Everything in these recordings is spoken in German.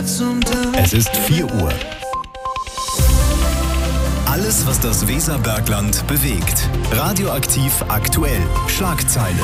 Es ist 4 Uhr. Alles, was das Weserbergland bewegt. Radioaktiv aktuell. Schlagzeilen.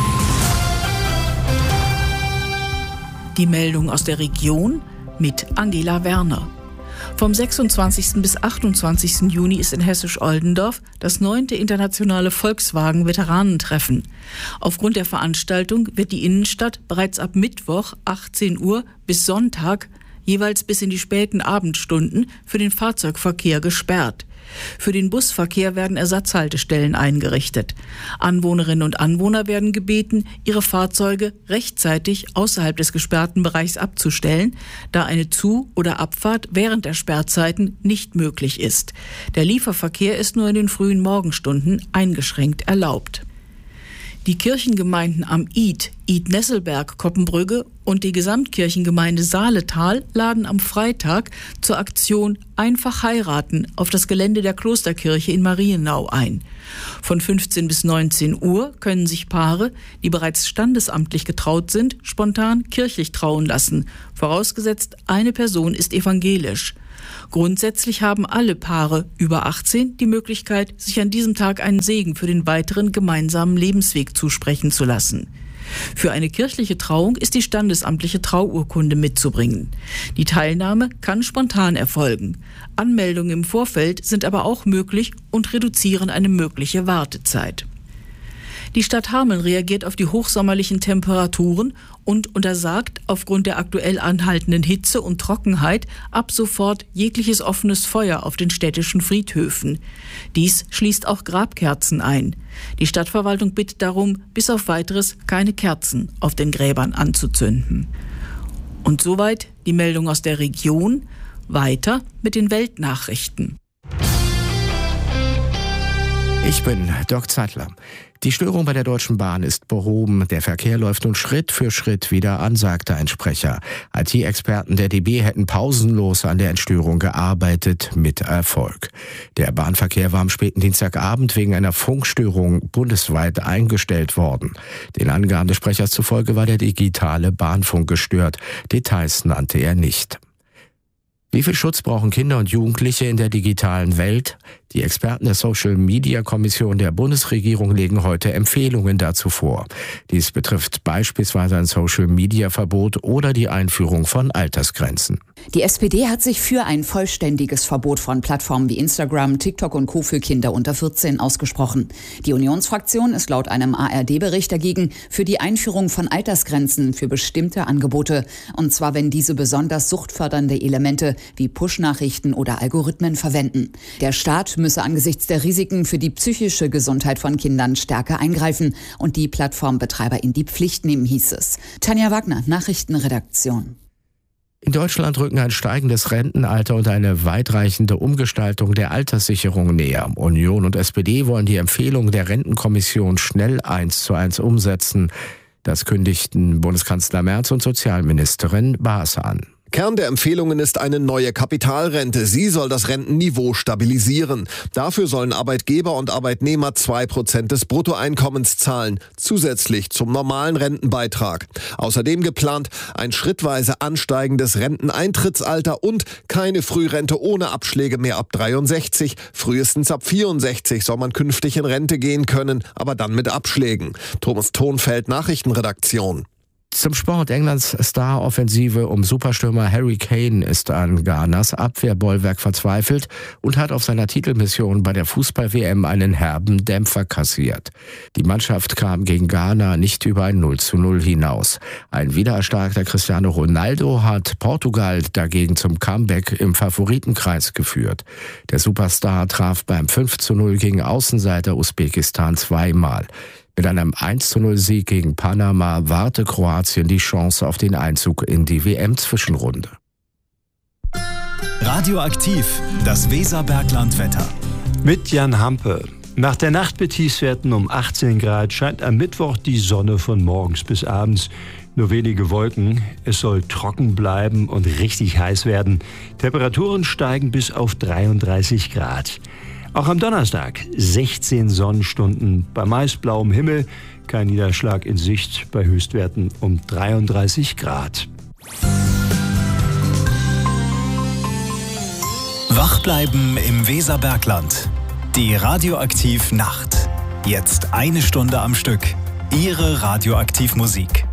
Die Meldung aus der Region mit Angela Werner. Vom 26. bis 28. Juni ist in Hessisch-Oldendorf das 9. internationale Volkswagen-Veteranentreffen. Aufgrund der Veranstaltung wird die Innenstadt bereits ab Mittwoch 18 Uhr bis Sonntag jeweils bis in die späten Abendstunden für den Fahrzeugverkehr gesperrt. Für den Busverkehr werden Ersatzhaltestellen eingerichtet. Anwohnerinnen und Anwohner werden gebeten, ihre Fahrzeuge rechtzeitig außerhalb des gesperrten Bereichs abzustellen, da eine Zu- oder Abfahrt während der Sperrzeiten nicht möglich ist. Der Lieferverkehr ist nur in den frühen Morgenstunden eingeschränkt erlaubt. Die Kirchengemeinden am Id Nesselberg, Koppenbrügge und die Gesamtkirchengemeinde Saaletal laden am Freitag zur Aktion Einfach heiraten auf das Gelände der Klosterkirche in Marienau ein. Von 15 bis 19 Uhr können sich Paare, die bereits standesamtlich getraut sind, spontan kirchlich trauen lassen, vorausgesetzt eine Person ist evangelisch. Grundsätzlich haben alle Paare über 18 die Möglichkeit, sich an diesem Tag einen Segen für den weiteren gemeinsamen Lebensweg zusprechen zu lassen. Für eine kirchliche Trauung ist die standesamtliche Trauurkunde mitzubringen. Die Teilnahme kann spontan erfolgen. Anmeldungen im Vorfeld sind aber auch möglich und reduzieren eine mögliche Wartezeit. Die Stadt Hameln reagiert auf die hochsommerlichen Temperaturen und untersagt aufgrund der aktuell anhaltenden Hitze und Trockenheit ab sofort jegliches offenes Feuer auf den städtischen Friedhöfen. Dies schließt auch Grabkerzen ein. Die Stadtverwaltung bittet darum, bis auf Weiteres keine Kerzen auf den Gräbern anzuzünden. Und soweit die Meldung aus der Region. Weiter mit den Weltnachrichten. Ich bin Dirk Zeitler. Die Störung bei der Deutschen Bahn ist behoben. Der Verkehr läuft nun Schritt für Schritt wieder an, sagte ein Sprecher. IT-Experten der DB hätten pausenlos an der Entstörung gearbeitet, mit Erfolg. Der Bahnverkehr war am späten Dienstagabend wegen einer Funkstörung bundesweit eingestellt worden. Den Angaben des Sprechers zufolge war der digitale Bahnfunk gestört. Details nannte er nicht. Wie viel Schutz brauchen Kinder und Jugendliche in der digitalen Welt? Die Experten der Social-Media-Kommission der Bundesregierung legen heute Empfehlungen dazu vor. Dies betrifft beispielsweise ein Social-Media-Verbot oder die Einführung von Altersgrenzen. Die SPD hat sich für ein vollständiges Verbot von Plattformen wie Instagram, TikTok und Co. für Kinder unter 14 ausgesprochen. Die Unionsfraktion ist laut einem ARD-Bericht dagegen für die Einführung von Altersgrenzen für bestimmte Angebote. Und zwar, wenn diese besonders suchtfördernde Elemente wie Push-Nachrichten oder Algorithmen verwenden. Der Staat müsse angesichts der Risiken für die psychische Gesundheit von Kindern stärker eingreifen und die Plattformbetreiber in die Pflicht nehmen, hieß es. Tanja Wagner, Nachrichtenredaktion. In Deutschland rücken ein steigendes Rentenalter und eine weitreichende Umgestaltung der Alterssicherung näher. Union und SPD wollen die Empfehlungen der Rentenkommission schnell 1:1 umsetzen. Das kündigten Bundeskanzler Merz und Sozialministerin Baas an. Kern der Empfehlungen ist eine neue Kapitalrente. Sie soll das Rentenniveau stabilisieren. Dafür sollen Arbeitgeber und Arbeitnehmer 2% des Bruttoeinkommens zahlen, zusätzlich zum normalen Rentenbeitrag. Außerdem geplant ein schrittweise ansteigendes Renteneintrittsalter und keine Frührente ohne Abschläge mehr ab 63. Frühestens ab 64 soll man künftig in Rente gehen können, aber dann mit Abschlägen. Thomas Thonfeld, Nachrichtenredaktion. Zum Sport. Englands Star-Offensive um Superstürmer Harry Kane ist an Ghanas Abwehrbollwerk verzweifelt und hat auf seiner Titelmission bei der Fußball-WM einen herben Dämpfer kassiert. Die Mannschaft kam gegen Ghana nicht über ein 0:0 hinaus. Ein wiedererstarkter Cristiano Ronaldo hat Portugal dagegen zum Comeback im Favoritenkreis geführt. Der Superstar traf beim 5:0 gegen Außenseiter Usbekistan zweimal. Mit einem 1:0 gegen Panama warte Kroatien die Chance auf den Einzug in die WM-Zwischenrunde. Radioaktiv, das Weserberglandwetter. Mit Jan Hampe. Nach der Nacht mit Tiefstwerten um 18 Grad scheint am Mittwoch die Sonne von morgens bis abends. Nur wenige Wolken. Es soll trocken bleiben und richtig heiß werden. Temperaturen steigen bis auf 33 Grad. Auch am Donnerstag 16 Sonnenstunden bei meist blauem Himmel, kein Niederschlag in Sicht bei Höchstwerten um 33 Grad. Wachbleiben im Weserbergland. Die Radioaktiv Nacht. Jetzt 1 Stunde am Stück. Ihre Radioaktivmusik.